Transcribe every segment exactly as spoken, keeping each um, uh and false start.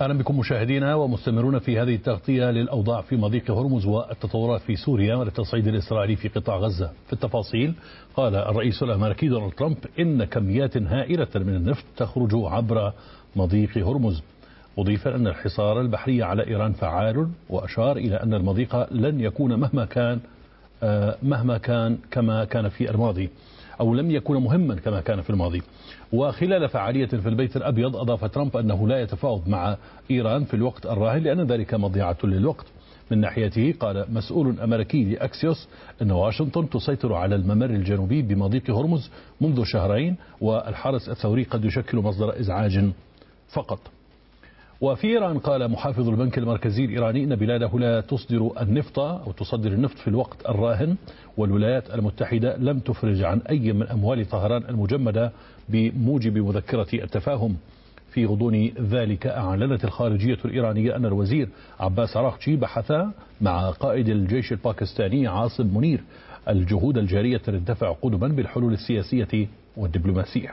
أهلا بكم مشاهدينا ومستمرون في هذه التغطية للأوضاع في مضيق هرمز والتطورات في سوريا والتصعيد الإسرائيلي في قطاع غزة. في التفاصيل قال الرئيس الأمريكي دونالد ترامب إن كميات هائلة من النفط تخرج عبر مضيق هرمز، مضيفا أن الحصار البحري على إيران فعال، وأشار إلى أن المضيق لن يكون مهما كان مهما كان كما كان في الماضي، أو لم يكن مهما كما كان في الماضي. وخلال فعالية في البيت الأبيض أضاف ترامب أنه لا يتفاوض مع إيران في الوقت الراهن لأن ذلك مضيعة للوقت. من ناحيته قال مسؤول أمريكي لأكسيوس أن واشنطن تسيطر على الممر الجنوبي بمضيق هرمز منذ شهرين، والحرس الثوري قد يشكل مصدر إزعاج فقط. وفي إيران قال محافظ البنك المركزي الإيراني أن بلاده لا تصدر النفط أو تصدر النفط في الوقت الراهن، والولايات المتحدة لم تفرج عن أي من أموال طهران المجمدة بموجب مذكرة التفاهم. في غضون ذلك أعلنت الخارجية الإيرانية أن الوزير عباس عراقجي بحث مع قائد الجيش الباكستاني عاصم منير الجهود الجارية للدفع قدما بالحلول السياسية والدبلوماسية.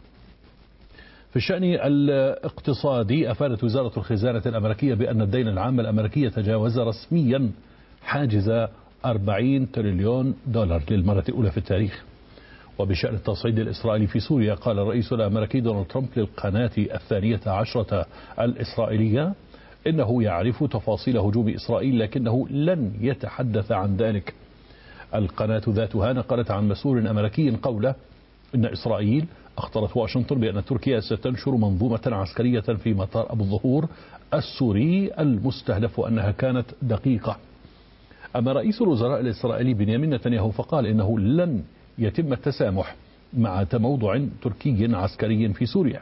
في الشأن الاقتصادي أفادت وزارة الخزانة الأمريكية بأن الدين العام الأمريكي تجاوز رسميا حاجز أربعين تريليون دولار للمرة الأولى في التاريخ. وبشأن التصعيد الإسرائيلي في سوريا قال الرئيس الأمريكي دونالد ترامب للقناة الثانية عشرة الإسرائيلية إنه يعرف تفاصيل هجوم إسرائيل لكنه لن يتحدث عن ذلك. القناة ذاتها نقلت عن مسؤول أمريكي قوله إن إسرائيل أخطرت واشنطن بأن تركيا ستنشر منظومة عسكرية في مطار أبو الظهور السوري المستهدف وأنها كانت دقيقة. أما رئيس الوزراء الإسرائيلي بنيامين نتنياهو فقال إنه لن يتم التسامح مع تموضع تركي عسكري في سوريا.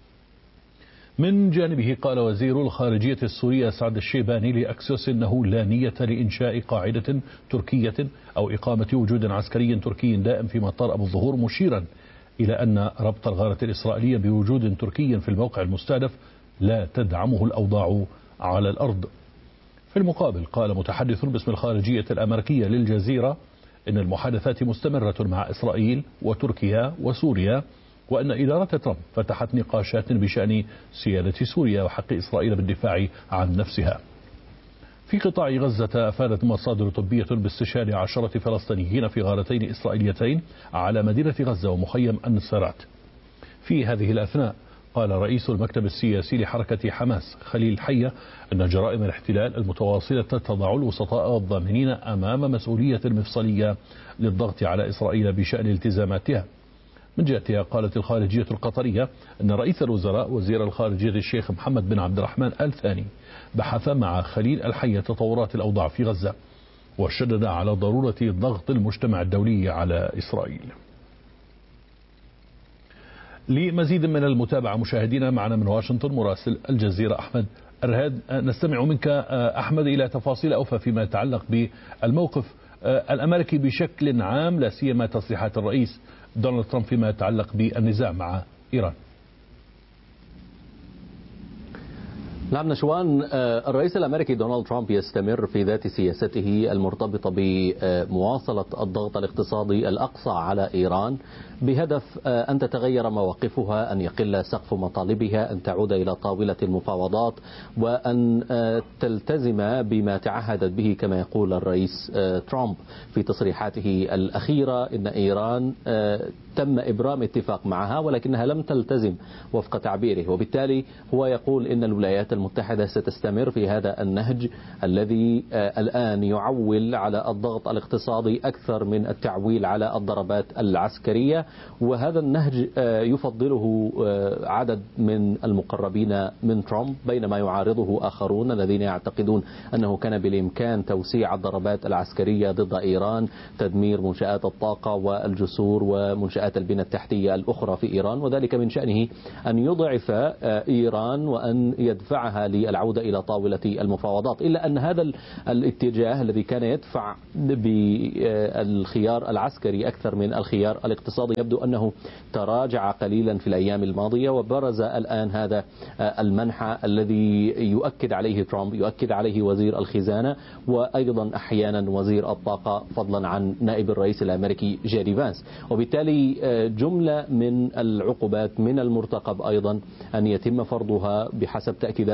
من جانبه قال وزير الخارجية السورية سعد الشيباني لأكسيوس إنه لا نية لإنشاء قاعدة تركية أو إقامة وجود عسكري تركي دائم في مطار أبو الظهور، مشيرا إلى أن ربط الغارة الإسرائيلية بوجود تركي في الموقع المستهدف لا تدعمه الأوضاع على الأرض. في المقابل قال متحدث باسم الخارجية الأمريكية للجزيرة إن المحادثات مستمرة مع إسرائيل وتركيا وسوريا، وأن إدارة ترامب فتحت نقاشات بشأن سيادة سوريا وحق إسرائيل بالدفاع عن نفسها. في قطاع غزة أفادت مصادر طبية باستشهاد عشرة فلسطينيين في غارتين إسرائيليتين على مدينة غزة ومخيم النصيرات. في هذه الأثناء قال رئيس المكتب السياسي لحركة حماس خليل حية أن جرائم الاحتلال المتواصلة تضع الوسطاء والضامنين أمام مسؤولية مفصلية للضغط على إسرائيل بشأن التزاماتها. من جهتها قالت الخارجية القطرية أن رئيس الوزراء وزير الخارجية الشيخ محمد بن عبد الرحمن آل ثاني بحث مع خليل الحية تطورات الأوضاع في غزة، وشدد على ضرورة ضغط المجتمع الدولي على إسرائيل. لمزيد من المتابعة مشاهدينا معنا من واشنطن مراسل الجزيرة أحمد الرهاد. نستمع منك أحمد إلى تفاصيل أوفى فيما يتعلق بالموقف الأمريكي بشكل عام، لا سيما تصريحات الرئيس دونالد ترامب فيما يتعلق بالنزاع مع إيران. نعم نشوان، الرئيس الأمريكي دونالد ترامب يستمر في ذات سياسته المرتبطة بمواصلة الضغط الاقتصادي الأقصى على إيران بهدف أن تتغير مواقفها، أن يقل سقف مطالبها، أن تعود إلى طاولة المفاوضات، وأن تلتزم بما تعهدت به كما يقول الرئيس ترامب في تصريحاته الأخيرة إن إيران تم إبرام اتفاق معها ولكنها لم تلتزم وفق تعبيره، وبالتالي هو يقول إن الولايات المتحدة ستستمر في هذا النهج الذي الآن يعول على الضغط الاقتصادي أكثر من التعويل على الضربات العسكرية، وهذا النهج يفضله عدد من المقربين من ترامب بينما يعارضه آخرون الذين يعتقدون أنه كان بالإمكان توسيع الضربات العسكرية ضد إيران، تدمير منشآت الطاقة والجسور ومنشآت البنى التحتية الأخرى في إيران، وذلك من شأنه أن يضعف إيران وأن يدفعها للعودة إلى طاولة المفاوضات. إلا أن هذا الاتجاه الذي كان يدفع بالخيار العسكري أكثر من الخيار الاقتصادي يبدو أنه تراجع قليلا في الأيام الماضية، وبرز الآن هذا المنحى الذي يؤكد عليه ترامب، يؤكد عليه وزير الخزانة وأيضا أحيانا وزير الطاقة فضلا عن نائب الرئيس الأمريكي جيري فانس. وبالتالي جملة من العقوبات من المرتقب أيضا أن يتم فرضها بحسب تأكيدات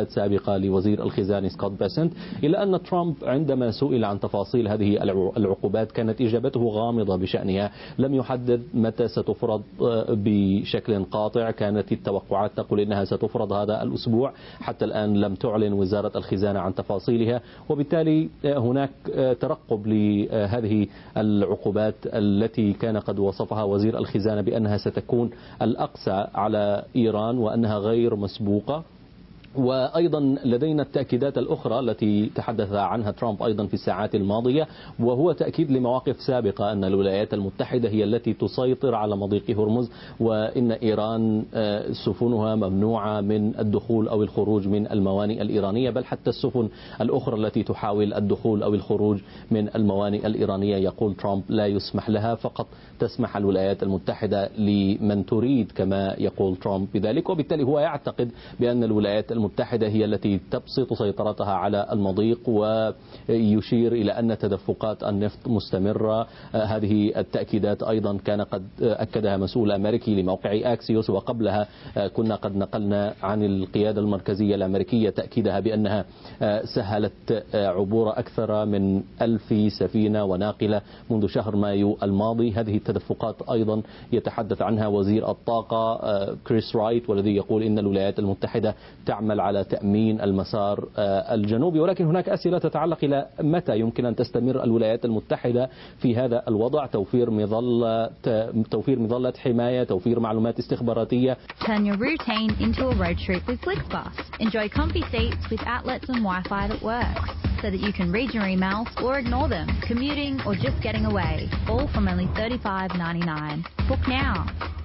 تأكيدات سابقة لوزير الخزانة سكوت بيسنت، إلا أن ترامب عندما سئل عن تفاصيل هذه العقوبات كانت إجابته غامضة بشأنها، لم يحدد متى ستفرض بشكل قاطع. كانت التوقعات تقول إنها ستفرض هذا الأسبوع، حتى الآن لم تعلن وزارة الخزانة عن تفاصيلها، وبالتالي هناك ترقب لهذه العقوبات التي كان قد وصفها وزير الخزانة بأنها ستكون الأقسى على إيران وأنها غير مسبوقة. وأيضا لدينا التأكيدات الأخرى التي تحدث عنها ترامب أيضا في الساعات الماضية، وهو تأكيد لمواقف سابقة أن الولايات المتحدة هي التي تسيطر على مضيق هرمز، وإن إيران سفنها ممنوعة من الدخول أو الخروج من الموانئ الإيرانية، بل حتى السفن الأخرى التي تحاول الدخول أو الخروج من الموانئ الإيرانية يقول ترامب لا يسمح لها، فقط تسمح الولايات المتحدة لمن تريد كما يقول ترامب بذلك. وبالتالي هو يعتقد بأن الولايات المتحدة هي التي تبسط سيطرتها على المضيق، ويشير إلى أن تدفقات النفط مستمرة. هذه التأكيدات أيضا كان قد أكدها مسؤول أمريكي لموقع أكسيوس، وقبلها كنا قد نقلنا عن القيادة المركزية الأمريكية تأكيدها بأنها سهلت عبور أكثر من ألف سفينة وناقلة منذ شهر مايو الماضي. هذه التدفقات أيضا يتحدث عنها وزير الطاقة كريس رايت، والذي يقول إن الولايات المتحدة تعمل على تأمين المسار الجنوبي. ولكن هناك أسئلة تتعلق إلى متى يمكن أن تستمر الولايات المتحدة في هذا الوضع. توفير مظلة توفير مظلة حماية، توفير معلومات استخباراتية. Turn your routine into a road trip with Flixbus. Enjoy comfy seats with outlets and Wi-Fi that works, so that you can read your emails or ignore them, commuting or just getting away. All from only thirty-five ninety-nine. Book now.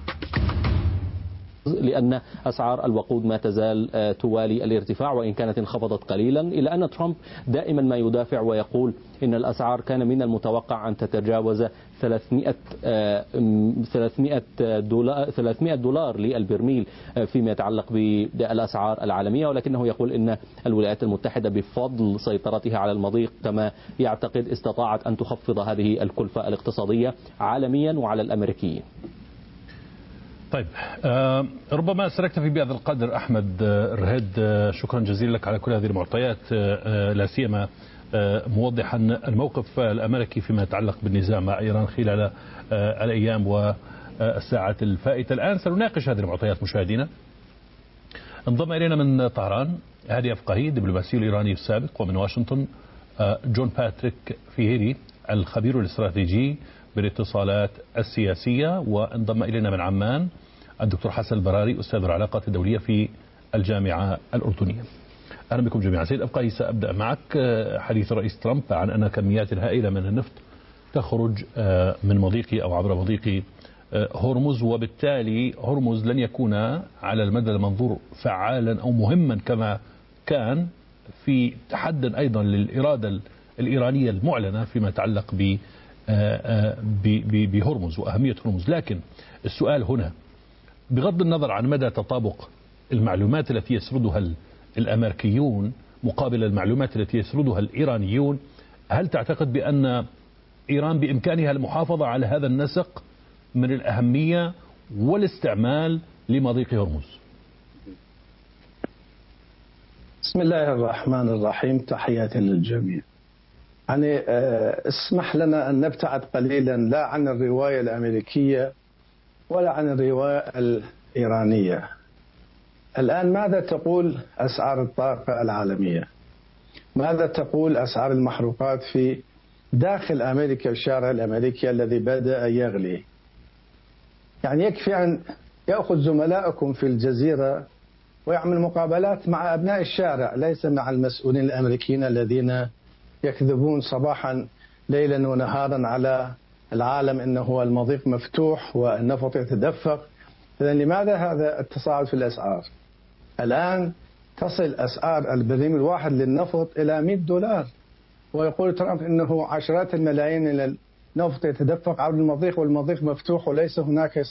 لأن أسعار الوقود ما تزال توالي الارتفاع وإن كانت انخفضت قليلا، إلا أن ترامب دائما ما يدافع ويقول إن الأسعار كان من المتوقع أن تتجاوز ثلاثمئة دولار للبرميل فيما يتعلق بالأسعار العالمية، ولكنه يقول إن الولايات المتحدة بفضل سيطرتها على المضيق كما يعتقد استطاعت أن تخفض هذه الكلفة الاقتصادية عالميا وعلى الأمريكيين. طيب آه ربما سنكتفي بهذا القدر. أحمد آه رهد آه شكرا جزيلا لك على كل هذه المعطيات، آه لا سيما آه موضحا الموقف الأمريكي فيما يتعلق بالنزاع مع إيران خلال آه الأيام والساعات الفائتة. الآن سنناقش هذه المعطيات مشاهدينا. انضم إلينا من طهران هادي أفقهي الدبلوماسي الإيراني السابق، ومن واشنطن آه جون باتريك فيهيري الخبير الاستراتيجي بالاتصالات السياسية، وانضم إلينا من عمان الدكتور حسن البراري أستاذ العلاقات الدولية في الجامعة الأردنية. أهلا بكم جميعا. سيد أبقاي، سأبدأ معك. حديث الرئيس ترامب عن أن كميات هائلة من النفط تخرج من مضيق أو عبر مضيق هرمز، وبالتالي هرمز لن يكون على المدى المنظور فعالا أو مهما كما كان في تحدي أيضا للإرادة الإيرانية المعلنة فيما يتعلق ب بهرمز وأهمية هرمز. لكن السؤال هنا بغض النظر عن مدى تطابق المعلومات التي يسردها الأمريكيون مقابل المعلومات التي يسردها الإيرانيون، هل تعتقد بأن إيران بإمكانها المحافظة على هذا النسق من الأهمية والاستعمال لمضيق هرمز؟ بسم الله الرحمن الرحيم، تحياتي للجميع. يعني اسمح لنا أن نبتعد قليلا لا عن الرواية الأمريكية ولا عن الرواية الإيرانية. الآن ماذا تقول أسعار الطاقة العالمية؟ ماذا تقول أسعار المحروقات في داخل أمريكا، الشارع الأمريكي الذي بدأ يغلي؟ يعني يكفي أن يأخذ زملائكم في الجزيرة ويعمل مقابلات مع أبناء الشارع، ليس مع المسؤولين الأمريكيين الذين يكذبون صباحا ليلا ونهارا على العالم إنه المضيق مفتوح والنفط يتدفق. إذن لماذا هذا التصاعد في الأسعار؟ الآن تصل أسعار البرميل الواحد للنفط إلى مئة دولار، ويقول ترامب إنه عشرات الملايين النفط يتدفق عبر المضيق والمضيق مفتوح وليس هناك